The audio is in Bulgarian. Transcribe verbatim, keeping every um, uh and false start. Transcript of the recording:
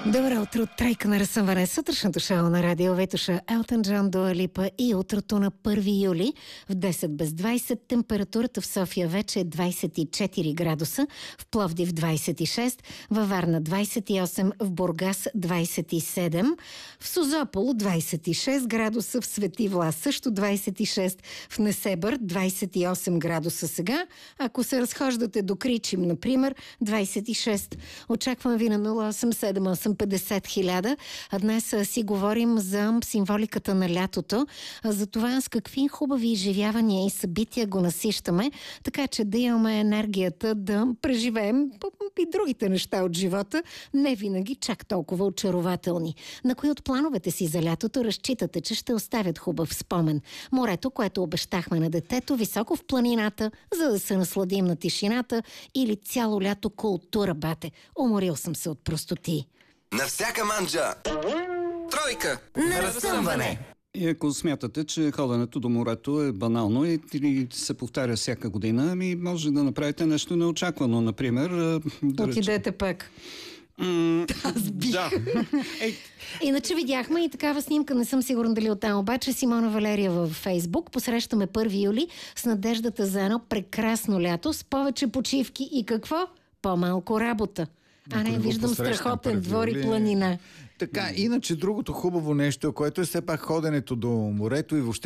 Добро утро, тройка на разсъмване. Сутрешното шоу на радио Ветоша, Елтън Джон, Дуа Липа и утрото на първи юли в десет без двайсет. Температурата в София вече е двайсет и четири градуса, в Пловдив двайсет и шест, във Варна двайсет и осем, в Бургас двайсет и седем, в Созопол двайсет и шест градуса, в Свети Влас също двайсет и шест, в Несебър двайсет и осем градуса сега. Ако се разхождате до Кричим, например, двайсет и шест. Очаквам ви на нула осем седем осем петдесет хиляда. А днес а, си говорим за символиката на лятото, а за това с какви хубави изживявания и събития го насищаме, така че да имаме енергията да преживеем и другите неща от живота, не винаги чак толкова очарователни. На кои от плановете си за лятото разчитате, че ще оставят хубав спомен? Морето, което обещахме на детето, високо в планината, за да се насладим на тишината, или цяло лято култура, бате? Уморил съм се от простоти. На всяка манджа тройка на разсъмване. И ако смятате, че ходенето до морето е банално и, и се повтаря всяка година, ами може да направите нещо неочаквано. Например, да отидете пък. М- Аз бих. Да. Ей. Иначе видяхме и такава снимка, не съм сигурна дали оттам, обаче Симона Валерия във Фейсбук. Посрещаме първи юли с надеждата за едно прекрасно лято, с повече почивки и какво? По-малко работа. А не, виждам страхотен двор и планина. Така, иначе другото хубаво нещо, което е все пак ходенето до морето и въобще